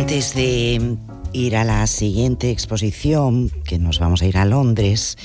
Antes de ir a la siguiente exposición, que nos vamos a ir a Londres,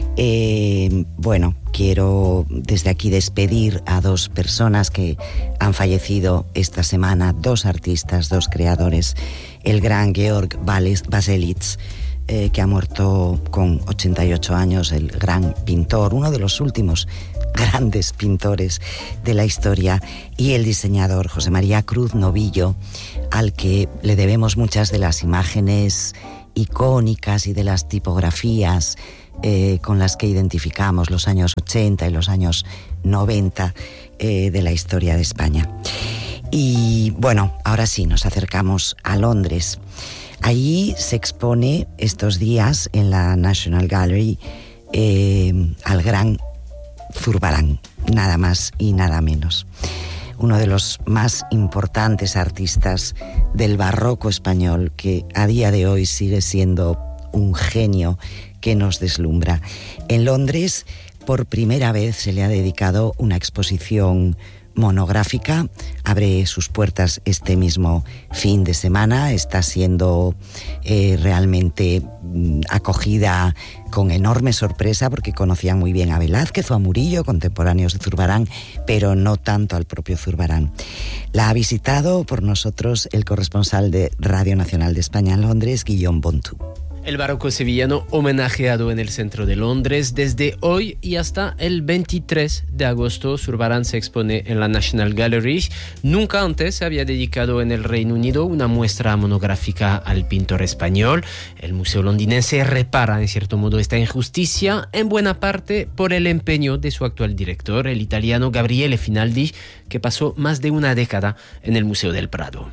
quiero desde aquí despedir a dos personas que han fallecido esta semana, dos artistas, dos creadores. El gran Georg Baselitz, que ha muerto con 88 años, el gran pintor, uno de los últimos grandes pintores de la historia, y el diseñador José María Cruz Novillo, al que le debemos muchas de las imágenes icónicas y de las tipografías con las que identificamos los años 80 y los años 90 de la historia de España. Y bueno, ahora sí, nos acercamos a Londres. Allí se expone estos días en la National Gallery al gran Zurbarán, nada más y nada menos. Uno de los más importantes artistas del barroco español, que a día de hoy sigue siendo un genio que nos deslumbra. En Londres, por primera vez, se le ha dedicado una exposición monográfica. Abre sus puertas este mismo fin de semana. Está siendo realmente acogida con enorme sorpresa, porque conocían muy bien a Velázquez o a Murillo, contemporáneos de Zurbarán, pero no tanto al propio Zurbarán. La ha visitado por nosotros el corresponsal de Radio Nacional de España en Londres, Guillaume Bontou. El barroco sevillano homenajeado en el centro de Londres. Desde hoy y hasta el 23 de agosto, Zurbarán se expone en la National Gallery. Nunca antes se había dedicado en el Reino Unido una muestra monográfica al pintor español. El Museo Londinense repara, en cierto modo, esta injusticia, en buena parte por el empeño de su actual director, el italiano Gabriele Finaldi, que pasó más de una década en el Museo del Prado.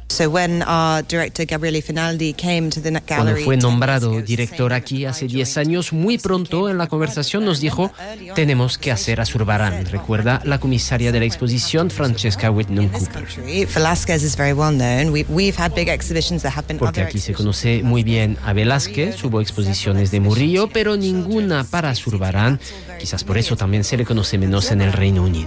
Cuando fue nombrado director aquí hace 10 años, muy pronto en la conversación nos dijo: tenemos que hacer a Zurbarán, recuerda la comisaria de la exposición, Francesca Whitnum Cooper. Porque aquí se conoce muy bien a Velázquez, hubo exposiciones de Murillo, pero ninguna para Zurbarán. Quizás por eso también se le conoce menos en el Reino Unido.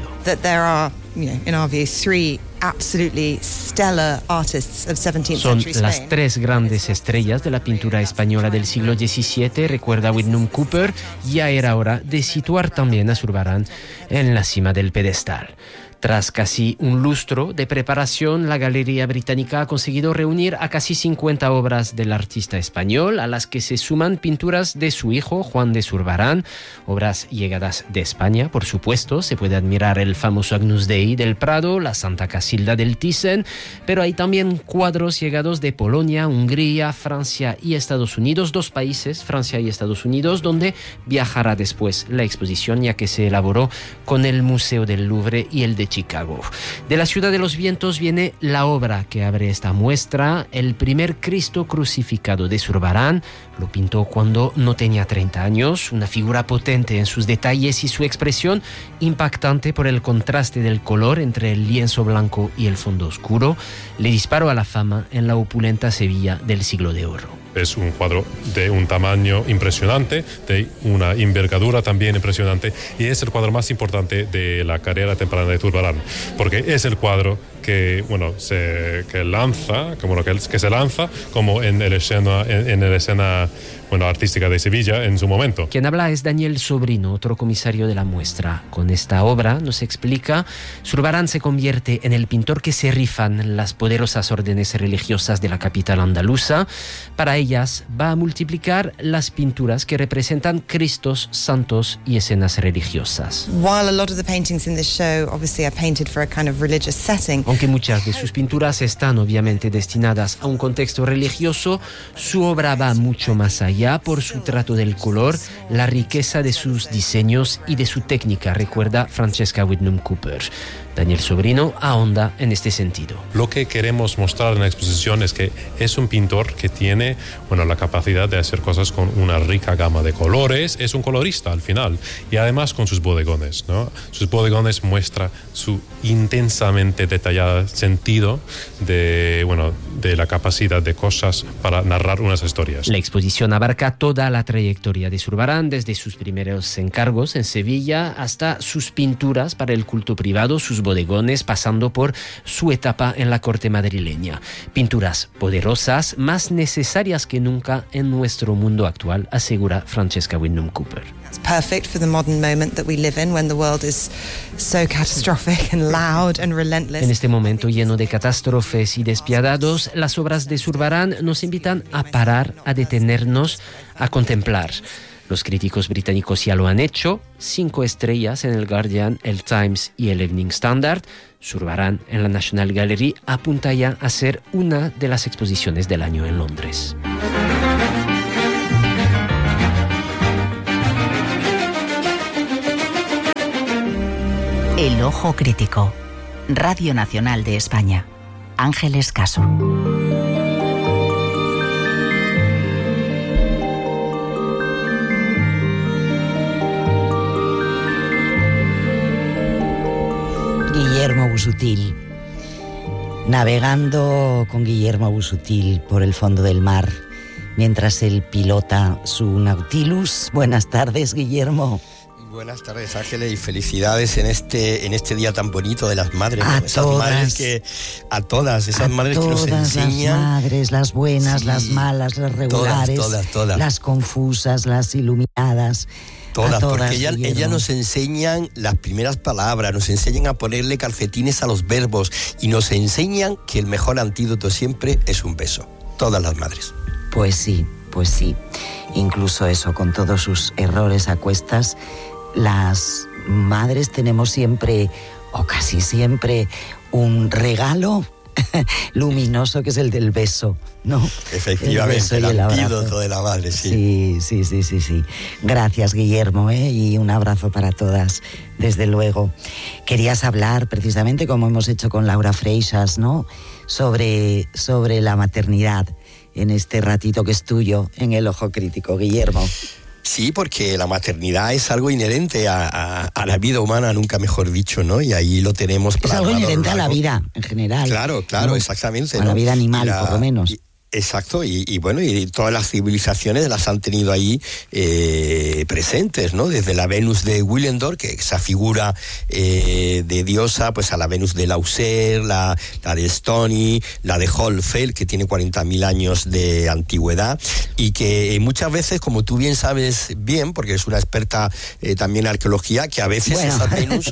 Son las tres grandes estrellas de la pintura española del siglo XVII, recuerda Whitnum Cooper. Ya era hora de situar también a Zurbarán en la cima del pedestal. Tras casi un lustro de preparación, la Galería Británica ha conseguido reunir a casi 50 obras del artista español, a las que se suman pinturas de su hijo, Juan de Zurbarán, obras llegadas de España, por supuesto. Se puede admirar el famoso Agnus Dei del Prado, la Santa Casilda del Thyssen, pero hay también cuadros llegados de Polonia, Hungría, Francia y Estados Unidos, dos países, Francia y Estados Unidos, donde viajará después la exposición, ya que se elaboró con el Museo del Louvre y el de Chicago. De la Ciudad de los Vientos viene la obra que abre esta muestra, el primer Cristo crucificado de Zurbarán. Lo pintó cuando no tenía 30 años, una figura potente en sus detalles y su expresión impactante por el contraste del color entre el lienzo blanco y el fondo oscuro. Le disparó a la fama en la opulenta Sevilla del Siglo de Oro. Es un cuadro de un tamaño impresionante, de una envergadura también impresionante, y es el cuadro más importante de la carrera temprana de Zurbarán, porque es el cuadro que se lanza como en la escena artística de Sevilla en su momento. Quien habla es Daniel Sobrino, otro comisario de la muestra. Con esta obra, nos explica, Zurbarán se convierte en el pintor que se rifan las poderosas órdenes religiosas de la capital andaluza. Para ellas va a multiplicar las pinturas que representan Cristos, santos y escenas religiosas. Aunque muchas de sus pinturas están obviamente destinadas a un contexto religioso, su obra va mucho más allá por su trato del color, la riqueza de sus diseños y de su técnica, recuerda Francesca Whitnum Cooper. Daniel Sobrino ahonda en este sentido. Lo que queremos mostrar en la exposición es que es un pintor que tiene la capacidad de hacer cosas con una rica gama de colores, es un colorista al final, y además con sus bodegones, ¿no? Sus bodegones muestra su intensamente detallada tenía sentido de la capacidad de cosas para narrar unas historias. La exposición abarca toda la trayectoria de Zurbarán, desde sus primeros encargos en Sevilla hasta sus pinturas para el culto privado, sus bodegones, pasando por su etapa en la corte madrileña. Pinturas poderosas, más necesarias que nunca en nuestro mundo actual, asegura Francesca Wyndham Cooper. It's perfect for the modern moment that we live in, when the world is so catastrophic and loud and relentless. En este momento lleno de catástrofes y despiadados, las obras de Zurbarán nos invitan a parar, a detenernos, a contemplar. Los críticos británicos ya lo han hecho, 5 estrellas en el Guardian, el Times y el Evening Standard. Zurbarán en la National Gallery apunta ya a ser una de las exposiciones del año en Londres. El Ojo Crítico. Radio Nacional de España. Ángeles Caso. Guillermo Busuttil. Navegando con Guillermo Busuttil por el fondo del mar, mientras él pilota su Nautilus. Buenas tardes, Guillermo. Buenas tardes, Ángeles, y felicidades en este día tan bonito de las madres, ¿no? Esas madres que nos enseñan. Las madres, las buenas, sí, las malas, las regulares, todas. Las confusas, las iluminadas. Todas, porque ellas nos enseñan las primeras palabras, nos enseñan a ponerle calcetines a los verbos y nos enseñan que el mejor antídoto siempre es un beso. Todas las madres. Pues sí. Incluso eso, con todos sus errores a cuestas, las madres tenemos siempre, o casi siempre, un regalo luminoso que es el del beso, ¿no? Efectivamente, el antídoto de la madre, sí. Sí. Gracias, Guillermo, y un abrazo para todas, desde luego. Querías hablar, precisamente, como hemos hecho con Laura Freixas, ¿no?, sobre la maternidad, en este ratito que es tuyo en El Ojo Crítico, Guillermo. Sí, porque la maternidad es algo inherente a la vida humana, nunca mejor dicho, ¿no? Y ahí lo tenemos plasmado. Es algo inherente a la vida, en general. Claro, ¿no? Exactamente. A la vida animal, por lo menos. Exacto, y todas las civilizaciones las han tenido ahí presentes, ¿no? Desde la Venus de Willendorf, que esa figura de diosa, pues a la Venus de Lauser, la de Stony, la de Hohlfeld, que tiene 40.000 años de antigüedad, y que muchas veces, como tú bien sabes bien, porque eres una experta también en arqueología, que a veces esas Venus,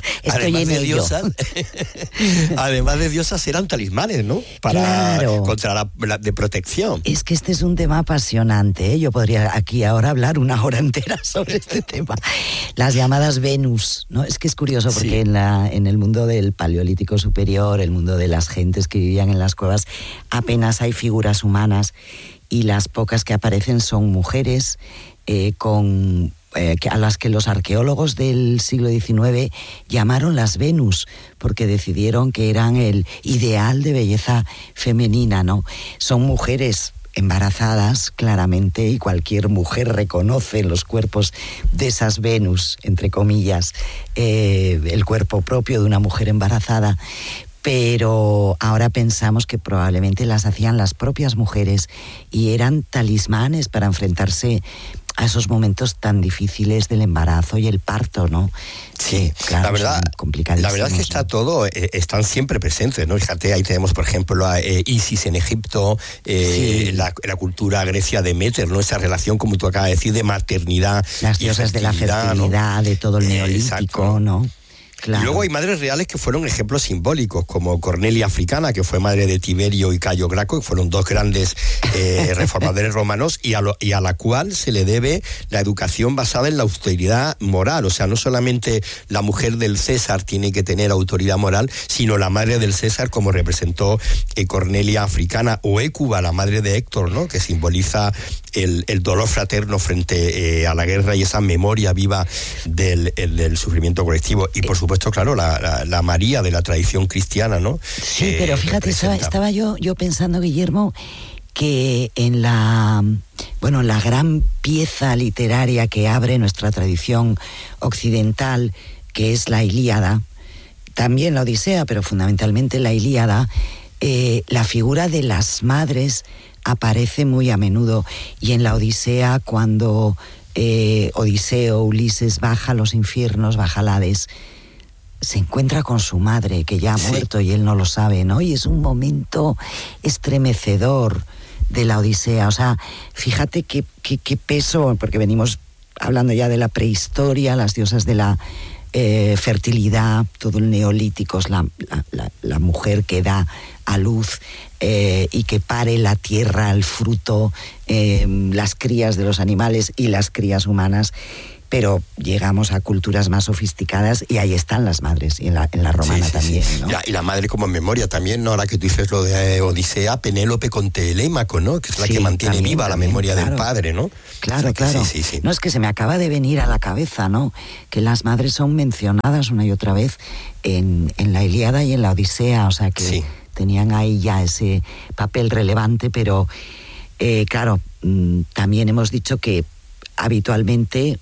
además de diosas, eran talismanes, ¿no? Contra la de protección. Es que este es un tema apasionante, ¿eh? Yo podría aquí ahora hablar una hora entera sobre este tema. Las llamadas Venus, ¿no? Es que es curioso porque en el mundo del Paleolítico Superior, el mundo de las gentes que vivían en las cuevas, apenas hay figuras humanas, y las pocas que aparecen son mujeres a las que los arqueólogos del siglo XIX llamaron las Venus, porque decidieron que eran el ideal de belleza femenina, ¿no? Son mujeres embarazadas, claramente, y cualquier mujer reconoce en los cuerpos de esas Venus, entre comillas, el cuerpo propio de una mujer embarazada. Pero ahora pensamos que probablemente las hacían las propias mujeres y eran talismanes para enfrentarse a esos momentos tan difíciles del embarazo y el parto, ¿no? Sí, claro, la verdad es que está todo, están siempre presentes, ¿no? Fíjate, ahí tenemos, por ejemplo, a Isis en Egipto, la cultura grecia de Deméter, ¿no? Esa relación, como tú acabas de decir, de maternidad. Las diosas de la fertilidad, ¿no? De todo el neolítico, ¿no? Claro. Y luego hay madres reales que fueron ejemplos simbólicos, como Cornelia Africana, que fue madre de Tiberio y Cayo Graco, que fueron dos grandes reformadores romanos, y a la cual se le debe la educación basada en la austeridad moral. O sea, no solamente la mujer del César tiene que tener autoridad moral, sino la madre del César, como representó Cornelia Africana, o Hécuba, la madre de Héctor, ¿no?, que simboliza el dolor fraterno frente a la guerra y esa memoria viva del sufrimiento colectivo. Y por supuesto, claro, la María de la tradición cristiana, ¿no? Sí, pero fíjate, estaba yo pensando, Guillermo, que en la gran pieza literaria que abre nuestra tradición occidental, que es la Ilíada, también la Odisea, pero fundamentalmente la Ilíada, la figura de las madres aparece muy a menudo. Y en la Odisea, cuando Odiseo, Ulises, baja a los infiernos, baja al Hades, se encuentra con su madre, que ya ha muerto y él no lo sabe, ¿no? Y es un momento estremecedor de la Odisea. O sea, fíjate qué peso, porque venimos hablando ya de la prehistoria, las diosas de la fertilidad, todo el neolítico, es la mujer que da a luz y que pare la tierra, el fruto, las crías de los animales y las crías humanas. Pero llegamos a culturas más sofisticadas y ahí están las madres, y en la romana también, ¿no? Y la madre como memoria también, ¿no? Ahora que tú dices lo de Odisea, Penélope con Telémaco, ¿no? Que es la que mantiene viva la memoria del padre, ¿no? Claro, claro. Sí. No, es que se me acaba de venir a la cabeza, ¿no? Que las madres son mencionadas una y otra vez en la Ilíada y en la Odisea, o sea que tenían ahí ya ese papel relevante, pero claro, también hemos dicho que habitualmente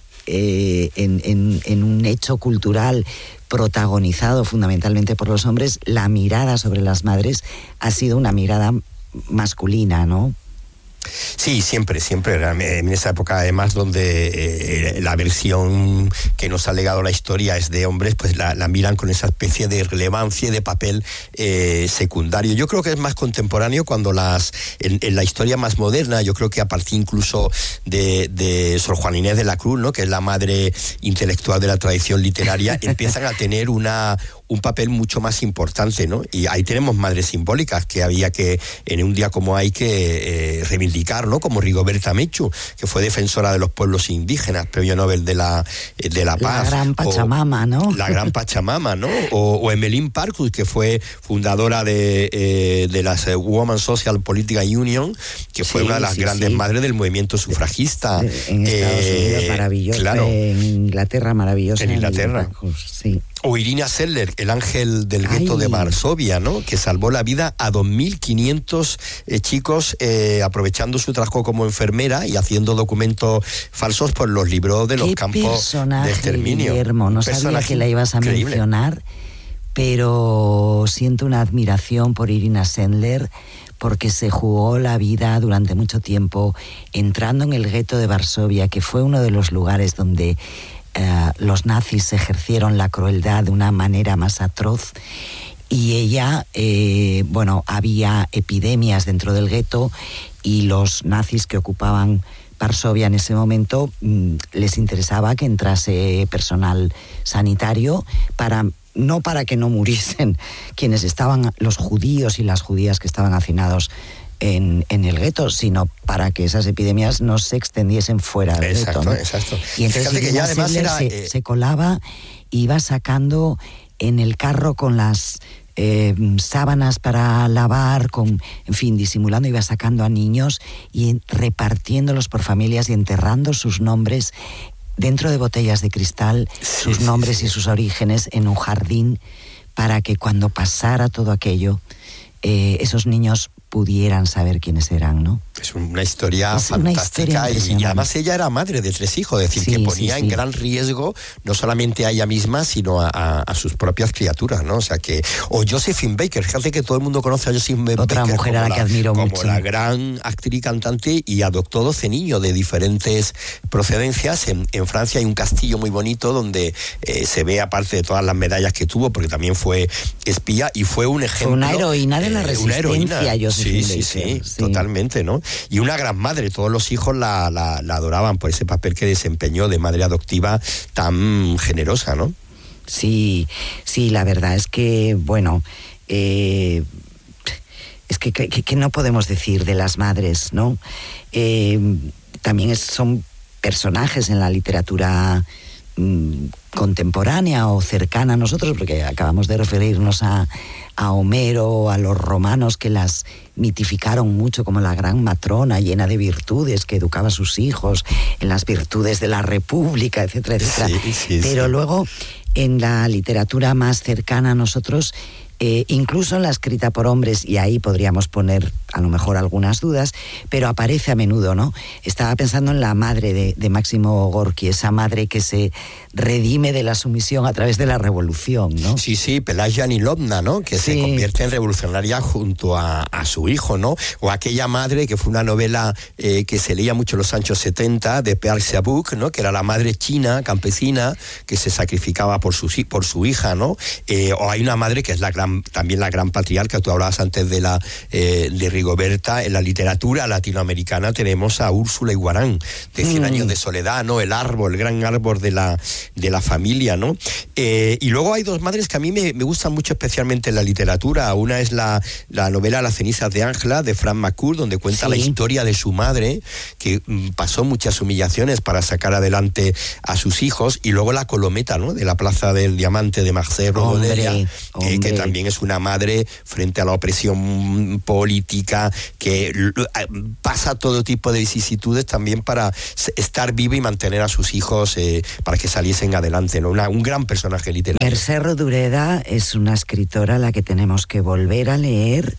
en un hecho cultural protagonizado fundamentalmente por los hombres, la mirada sobre las madres ha sido una mirada masculina, ¿no? Sí, siempre. En esa época, además, donde la versión que nos ha legado la historia es de hombres, pues la miran con esa especie de relevancia y de papel secundario. Yo creo que es más contemporáneo cuando en la historia más moderna, yo creo que a partir incluso de Sor Juana Inés de la Cruz, ¿no? Que es la madre intelectual de la tradición literaria, empiezan a tener un papel mucho más importante, ¿no? Y ahí tenemos madres simbólicas que había que, en un día como hay que reivindicar, ¿no? Como Rigoberta Menchú, que fue defensora de los pueblos indígenas, premio Nobel de la Paz. La gran Pachamama, ¿no? La gran Pachamama, ¿no? O Emmeline Pankhurst, que fue fundadora de las Women's Social Political Union, que fue una de las grandes madres del movimiento sufragista. En Estados Unidos, maravilloso. Claro. En Inglaterra, maravilloso. En Inglaterra. Sí. O Irina Seller, el ángel del gueto de Varsovia, ¿no? Que salvó la vida a 2.500 chicos aprovechando su trabajo como enfermera y haciendo documentos falsos, pues los libró de los campos de exterminio. Guillermo, no sabía que la ibas a mencionar, pero siento una admiración por Irina Seller, porque se jugó la vida durante mucho tiempo entrando en el gueto de Varsovia, que fue uno de los lugares donde los nazis ejercieron la crueldad de una manera más atroz, y ella, había epidemias dentro del gueto y los nazis que ocupaban Varsovia en ese momento les interesaba que entrase personal sanitario no para que no muriesen quienes estaban, los judíos y las judías que estaban hacinados en el gueto, sino para que esas epidemias no se extendiesen fuera del gueto, ¿no? Exacto. Y entonces que ya además se colaba, iba sacando en el carro con las sábanas para lavar, disimulando, iba sacando a niños y repartiéndolos por familias y enterrando sus nombres dentro de botellas de cristal, sus nombres y sus orígenes en un jardín, para que cuando pasara todo aquello, esos niños pudieran saber quiénes eran, ¿no? Es una historia fantástica, y además ella era madre de 3 hijos, es decir, que ponía en gran riesgo no solamente a ella misma, sino a sus propias criaturas, ¿no? O sea que, o Josephine Baker, fíjate que todo el mundo conoce a Josephine Baker, otra mujer a la que admiro mucho, como la gran actriz y cantante, y adoptó 12 niños de diferentes procedencias. En Francia hay un castillo muy bonito donde se ve, aparte de todas las medallas que tuvo, porque también fue espía y fue un ejemplo. Fue una heroína de la resistencia, Sí, totalmente, ¿no? Y una gran madre, todos los hijos la adoraban por ese papel que desempeñó de madre adoptiva tan generosa, ¿no? Sí, la verdad es que, es que no podemos decir de las madres, ¿no? También son personajes en la literatura contemporánea o cercana a nosotros, porque acabamos de referirnos a Homero, a los romanos, que las mitificaron mucho como la gran matrona llena de virtudes, que educaba a sus hijos en las virtudes de la república, etcétera, etcétera. Pero luego, en la literatura más cercana a nosotros, incluso en la escrita por hombres, y ahí podríamos poner a lo mejor algunas dudas, pero aparece a menudo, ¿no? Estaba pensando en la madre de Máximo Gorki, esa madre que se redime de la sumisión a través de la revolución, ¿no? Sí, Pelaya Nilovna, ¿no? Que se convierte en revolucionaria junto a su hijo, ¿no? O aquella madre, que fue una novela que se leía mucho en los años 70, de Persia Book, ¿no? Que era la madre china, campesina, que se sacrificaba por su hija, ¿no? O hay una madre que es también la gran patriarca. Tú hablabas antes de Rigoberta. En la literatura latinoamericana tenemos a Úrsula Iguarán, de 100 años de soledad, ¿no? El gran árbol de la familia, ¿no? Y luego hay dos madres que a mí me gustan mucho, especialmente en la literatura. Una es la novela Las cenizas de Ángela, de Frank McCourt, donde cuenta la historia de su madre, que pasó muchas humillaciones para sacar adelante a sus hijos. Y luego La Colometa, ¿no? De la Plaza del Diamante, de Marcel Rododelia, que también es una madre frente a la opresión política, que pasa todo tipo de vicisitudes también para estar viva y mantener a sus hijos para que saliesen adelante, ¿no? Un gran personaje literario. Mercè Rodoreda es una escritora a la que tenemos que volver a leer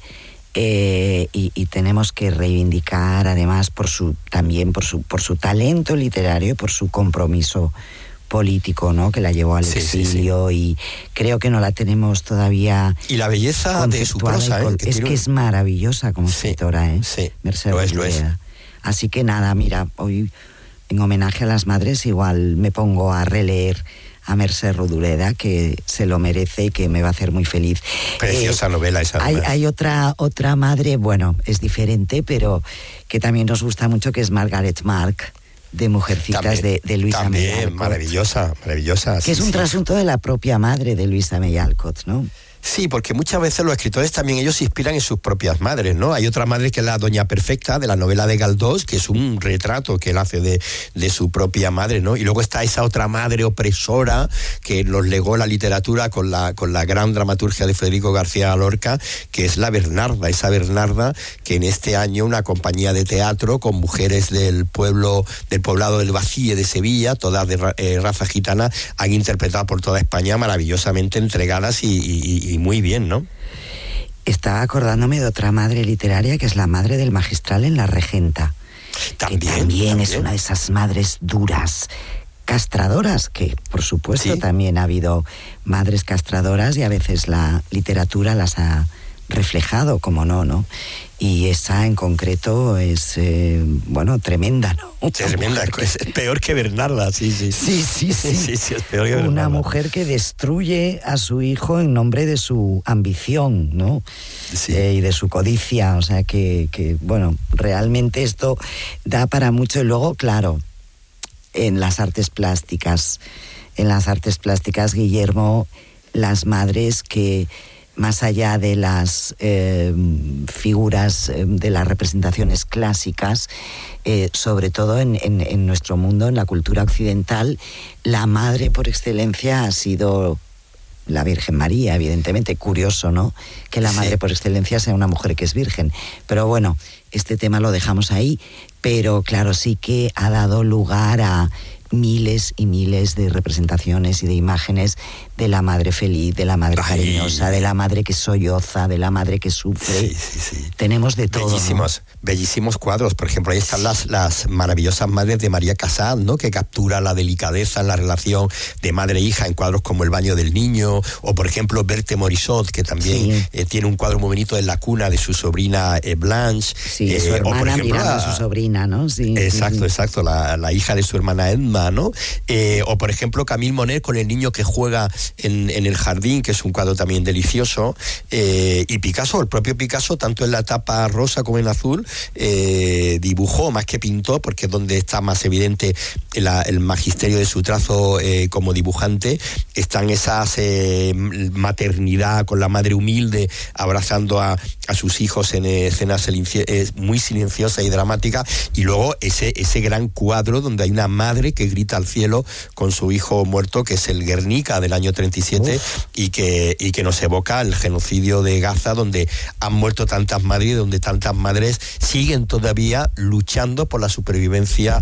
y tenemos que reivindicar, además, por su talento literario y por su compromiso político, ¿no? Que la llevó al exilio, y creo que no la tenemos todavía. Y la belleza de su prosa, que es maravillosa como escritora, Mercè Rodoreda. Así que nada, mira, hoy en homenaje a las madres igual me pongo a releer a Mercè Rodoreda, que se lo merece y que me va a hacer muy feliz. Preciosa novela esa. Hay otra madre, bueno, es diferente, pero que también nos gusta mucho, que es Margaret Mark, de Mujercitas, de Luisa May Alcott. También, maravillosa. Que es un trasunto de la propia madre de Luisa May Alcott, ¿no? Sí, porque muchas veces los escritores también ellos se inspiran en sus propias madres, ¿no? Hay otra madre que es la Doña Perfecta, de la novela de Galdós, que es un retrato que él hace de su propia madre, ¿no? Y luego está esa otra madre opresora que nos legó la literatura con la gran dramaturgia de Federico García Lorca, que es la Bernarda, esa Bernarda que en este año una compañía de teatro con mujeres del poblado del Vacíe de Sevilla, todas de raza gitana, han interpretado por toda España, maravillosamente entregadas y muy bien, ¿no? Estaba acordándome de otra madre literaria, que es la madre del Magistral en La Regenta. También es una de esas madres duras, castradoras, que por supuesto también ha habido madres castradoras, y a veces la literatura las ha reflejado, como no. Y esa en concreto es, tremenda, ¿no? Tremenda, es peor que Bernarda, sí. Sí, es peor que Bernarda. Una mujer que destruye a su hijo en nombre de su ambición, ¿no? Sí. Y de su codicia, o sea que, realmente esto da para mucho. Y luego, claro, en las artes plásticas, Guillermo, las madres que, más allá de las figuras de las representaciones clásicas, sobre todo en nuestro mundo, en la cultura occidental, la madre por excelencia ha sido la Virgen María, evidentemente. Curioso, ¿no?, que la madre por excelencia sea una mujer que es virgen. Pero bueno, este tema lo dejamos ahí. Pero claro, sí que ha dado lugar a miles y miles de representaciones y de imágenes de la madre feliz, de la madre cariñosa, de la madre que solloza, de la madre que sufre. Sí. Tenemos de todo, bellísimos cuadros. Por ejemplo, ahí están las maravillosas madres de María Casal, ¿no?, que captura la delicadeza en la relación de madre e hija en cuadros como El baño del niño, o por ejemplo Berthe Morisot, que también tiene un cuadro muy bonito en la cuna de su sobrina Blanche. Sí, su hermana mirando a su sobrina, ¿no? Sí. Exacto, la hija de su hermana Edma, ¿no? O por ejemplo Camille Monet con El niño que juega en el jardín, que es un cuadro también delicioso. Y Picasso, el propio Picasso, tanto en la tapa rosa como en azul, dibujó más que pintó, porque es donde está más evidente el magisterio de su trazo como dibujante. Están esas maternidad con la madre humilde abrazando a sus hijos en escenas muy silenciosas y dramáticas, y luego ese gran cuadro donde hay una madre que grita al cielo con su hijo muerto, que es el Guernica del año 37, y que nos evoca el genocidio de Gaza, donde han muerto tantas madres y donde tantas madres siguen todavía luchando por la supervivencia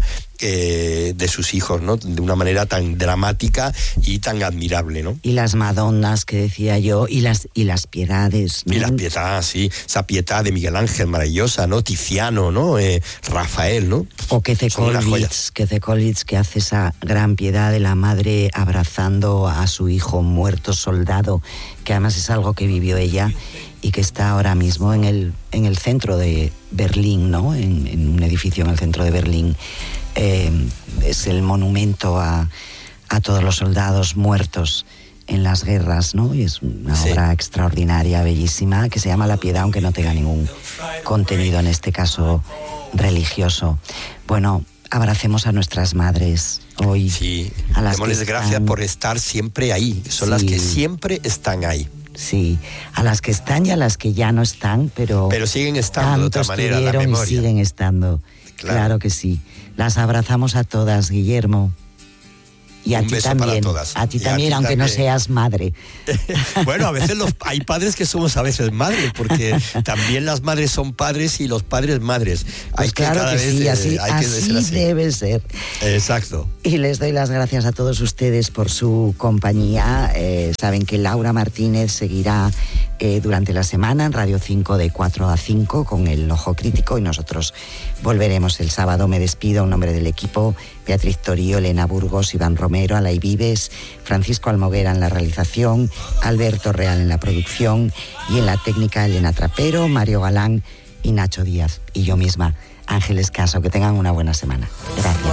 de sus hijos, ¿no? De una manera tan dramática y tan admirable, ¿no? Y las Madonnas que decía yo, y las piedades, ¿no? Y las piedades, sí, esa piedad de Miguel Ángel maravillosa, ¿no? Tiziano, ¿no? Rafael, ¿no? O Quetzalcóatl, que hace esa gran piedad de la madre abrazando a su hijo muerto soldado, que además es algo que vivió ella y que está ahora mismo en el centro de Berlín, ¿no? En un edificio en el centro de Berlín. Es el monumento a todos los soldados muertos en las guerras, ¿no? Y es una obra extraordinaria, bellísima, que se llama La Piedad, aunque no tenga ningún contenido, en este caso, religioso. Bueno, abracemos a nuestras madres hoy. Sí, a las démosles gracias por estar siempre ahí, son las que siempre están ahí. Sí, a las que están y a las que ya no están, pero siguen estando de otra manera, la memoria. Y siguen estando, claro que sí. Las abrazamos a todas, Guillermo. Y a ti también, a ti también, aunque no seas madre. Bueno, a veces hay padres que somos a veces madres, porque también las madres son padres y los padres madres. Pues claro que sí, así debe ser. Exacto. Y les doy las gracias a todos ustedes por su compañía. Saben que Laura Martínez seguirá durante la semana en Radio 5 de 4 a 5 con el Ojo Crítico, y nosotros volveremos el sábado. Me despido en nombre del equipo: Beatriz Torío, Elena Burgos, Iván Romero, Alay Vives, Francisco Almoguera en la realización, Alberto Real en la producción, y en la técnica Elena Trapero, Mario Galán y Nacho Díaz, y yo misma, Ángeles Caso. Que tengan una buena semana. Gracias.